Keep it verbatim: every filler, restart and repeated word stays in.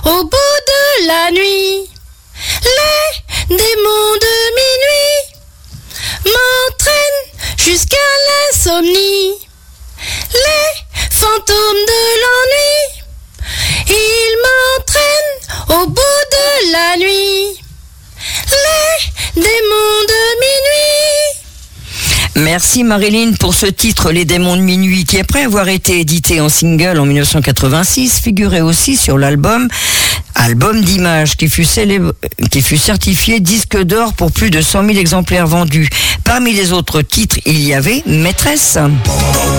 au bout de la nuit. Les démons de minuit m'entraînent jusqu'à l'insomnie. Les fantômes de l'ennui, ils m'entraînent au bout de la nuit. Les démons de minuit. Merci Marilyn pour ce titre Les démons de minuit qui, après avoir été édité en single en dix-neuf cent quatre-vingt-six, figurait aussi sur l'album Album d'images qui fut célèbre, qui fut certifié disque d'or pour plus de cent mille exemplaires vendus. Parmi les autres titres, il y avait Maîtresse.